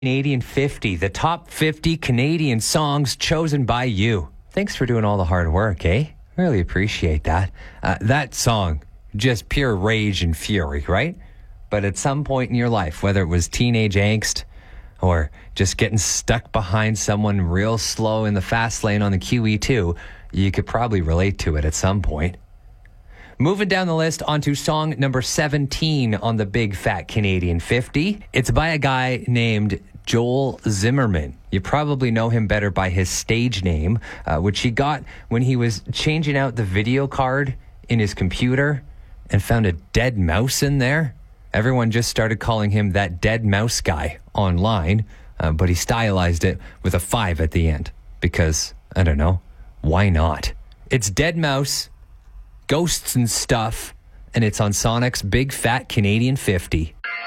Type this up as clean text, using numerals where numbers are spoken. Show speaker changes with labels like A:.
A: Canadian 50, the top 50 Canadian songs chosen by you. Thanks for doing all the hard work, eh? Really appreciate that. That song, just pure rage and fury, right? But at some point in your life, whether it was teenage angst or just getting stuck behind someone real slow in the fast lane on the QE2, you could probably relate to it at some point. Moving down the list onto song number 17 on the Big Fat Canadian 50. It's by a guy named Joel Zimmerman. You probably know him better by his stage name, which he got when he was changing out the video card in his computer and found a dead mouse in there. Everyone just started calling him that dead mouse guy online, but he stylized it with a 5 at the end because, I don't know, why not? It's Dead Mouse, Ghosts and Stuff, and it's on Sonic's Big Fat Canadian 50.